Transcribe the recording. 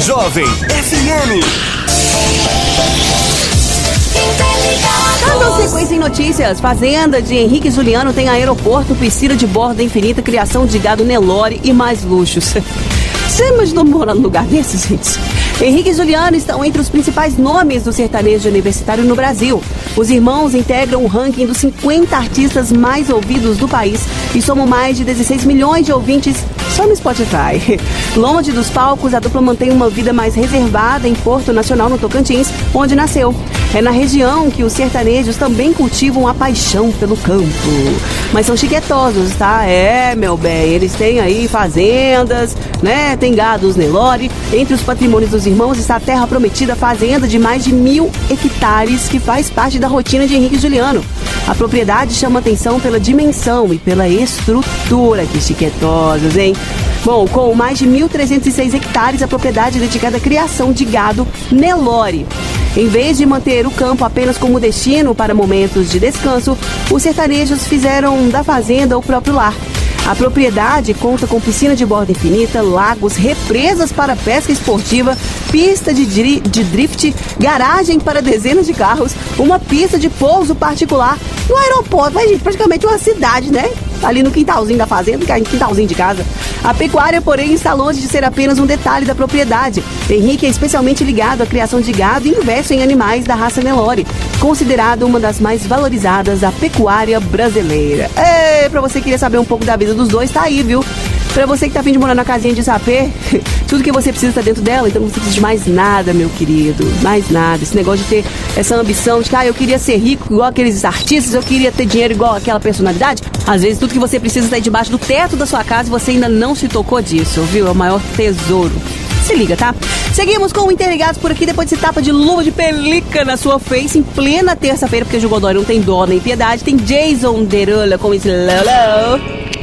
Jovem FM. Dando sequência em notícias, fazenda de Henrique Juliano tem aeroporto, piscina de borda infinita, criação de gado Nelore e mais luxos. Você imaginou morar num lugar desse, gente? Henrique e Juliano estão entre os principais nomes do sertanejo universitário no Brasil. Os irmãos integram o ranking dos 50 artistas mais ouvidos do país e somam mais de 16 milhões de ouvintes só no Spotify. Longe dos palcos, a dupla mantém uma vida mais reservada em Porto Nacional, no Tocantins, onde nasceu. É na região que os sertanejos também cultivam a paixão pelo campo. Mas são chiquetosos, tá? Meu bem, eles têm aí fazendas, né? Tem gados Nelore. Entre os patrimônios dos irmãos está a terra prometida, fazenda de mais de 1.000 hectares, que faz parte da rotina de Henrique e Juliano. A propriedade chama atenção pela dimensão e pela estrutura. Que chiquetosos, hein? Bom, com mais de 1.306 hectares, a propriedade é dedicada à criação de gado Nelore. Em vez de manter o campo apenas como destino para momentos de descanso, os sertanejos fizeram da fazenda o próprio lar. A propriedade conta com piscina de borda infinita, lagos, represas para pesca esportiva, pista de drift, garagem para dezenas de carros, uma pista de pouso particular, um aeroporto, mas, gente, praticamente uma cidade, né? Ali no quintalzinho da fazenda, quintalzinho de casa. A pecuária, porém, está longe de ser apenas um detalhe da propriedade. Henrique é especialmente ligado à criação de gado e investe em animais da raça Nelore, considerado uma das mais valorizadas da pecuária brasileira. Pra você que queria saber um pouco da vida dos dois, tá aí, viu? Pra você que tá a fim de morar na casinha de sapê, tudo que você precisa tá dentro dela, então não precisa de mais nada, meu querido. Mais nada. Esse negócio de ter essa ambição de que, eu queria ser rico igual aqueles artistas, eu queria ter dinheiro igual aquela personalidade. Às vezes tudo que você precisa tá aí debaixo do teto da sua casa e você ainda não se tocou disso, viu? É o maior tesouro. Se liga, tá? Seguimos com o Interligados por aqui, depois desse tapa de luva de pelica na sua face, em plena terça-feira, porque o Gil Godoy não tem dó nem piedade. Tem Jason Derulo com esse Lolo.